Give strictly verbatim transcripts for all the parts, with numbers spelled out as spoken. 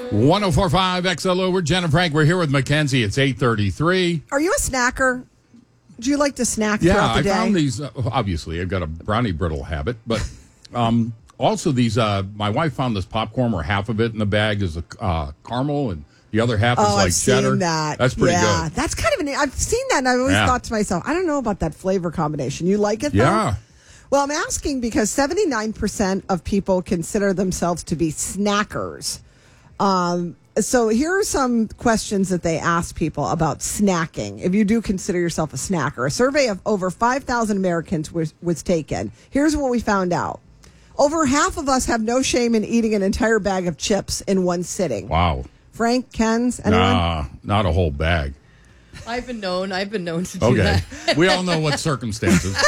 one oh four point five X L O. We're Jen and Frank. We're here with Mackenzie. It's eight thirty-three. Are you a snacker? Do you like to snack Yeah, throughout the I day? found these. Uh, obviously, I've got a brownie brittle habit, but um, also these. Uh, my wife found this popcorn where half of it in the bag is a uh, caramel and the other half is Oh, like I've cheddar. seen that. That's pretty yeah, good. that's kind of an. I've seen that, and I've always Yeah. thought to myself, I don't know about that flavor combination. You like it, though? Yeah. Well, I'm asking because seventy-nine percent of people consider themselves to be snackers. Um, so here are some questions that they ask people about snacking. If you do consider yourself a snacker, a survey of over five thousand Americans was, was taken. Here's what we found out. Over half of us have no shame in eating an entire bag of chips in one sitting. Wow. Frank, Ken's, anyone? Nah, not a whole bag. I've been known. I've been known to do Okay. that. We all know what circumstances.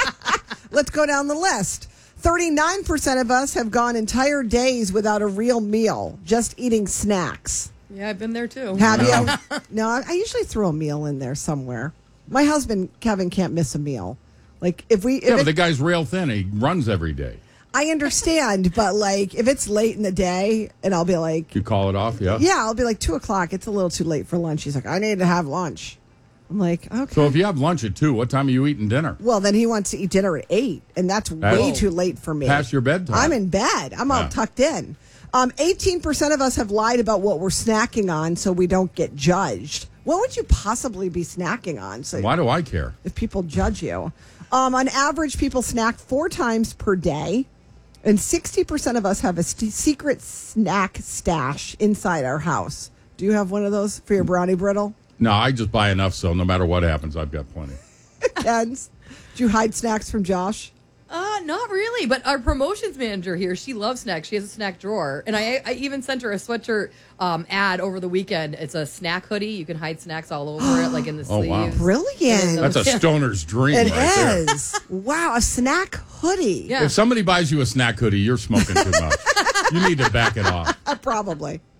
Let's go down the list. thirty-nine percent of us have gone entire days without a real meal, just eating snacks. Yeah, I've been there too. Have you? No, I I usually throw a meal in there somewhere. My husband, Kevin, can't miss a meal. Like, if we... If Yeah, it, but the guy's rail thin. He runs every day. I understand, but, like, if it's late in the day, and I'll be like... You call it off, yeah? Yeah, I'll be like, two o'clock, it's a little too late for lunch. He's like, I need to have lunch. I'm like, okay. So if you have lunch at two, what time are you eating dinner? Well, then he wants to eat dinner at eight, and that's way Oh. too late for me. Past your bedtime. I'm in bed. I'm all Yeah. tucked in. Um, eighteen percent of us have lied about what we're snacking on so we don't get judged. What would you possibly be snacking on? So Why do I care? if people judge you. Um, on average, people snack four times per day, and sixty percent of us have a st- secret snack stash inside our house. Do you have one of those for your brownie brittle? No, I just buy enough, so no matter what happens, I've got plenty. Ken's? Do you hide snacks from Josh? Uh, not really, but our promotions manager here, she loves snacks. She has a snack drawer. And I, I even sent her a sweatshirt um, ad over the weekend. It's a snack hoodie. You can hide snacks all over it, like in the Oh, sleeves. wow. Brilliant. That's a stoner's dream It right there. is. Wow, a snack hoodie. Yeah. If somebody buys you a snack hoodie, you're smoking too much. You need to back it off. Uh, probably.